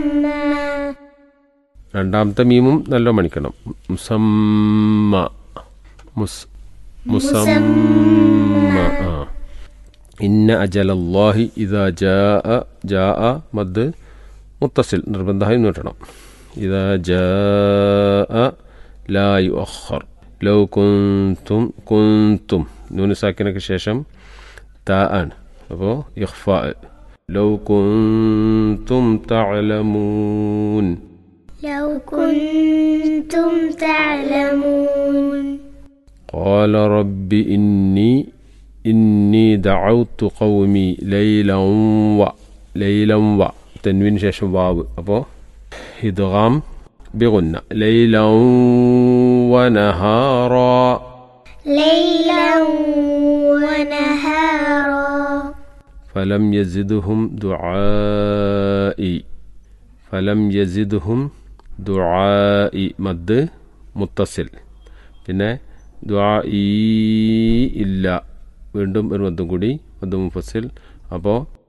രണ്ടാമത്തെ മീമും നല്ല മണിക്കണം. മുസമ്മ മുസമ്മ. ഇന്ന അജലല്ലാഹി ഇദാ ജാഅ മദ് മുത്തസിൽ നിർബന്ധമായും നീട്ടണം. ഇദാ ജാഅ ലാ യുഅഖർ. ലൗ കുന്തും നൂന് സാക്കിനക്ക് ശേഷം താ ആണ്. അപ്പോൾ ഇഖ്ഫാ. ലൗ കുന്തും തഅലമൂൻ. لو كنتم تعلمون. قال رب إني دعوت قومي ليلا و تنوين شاشم واو. أبو إدغام بغنة ليلا ونهارا. ليلا ونهارا. فلم يزدهم ദുആഇ മദ് മുത്തസിൽ. പിന്നെ ദുആഇ ഇല്ല, വീണ്ടും ഒരു മദ്ദും കൂടി, മദ് മുഫസ്സിൽ. അപ്പോൾ